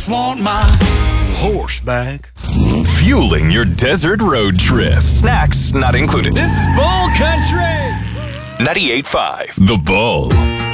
just want my horse back. Fueling your desert road trip. Snacks not included. This is Bull Country. 98.5 The Bull.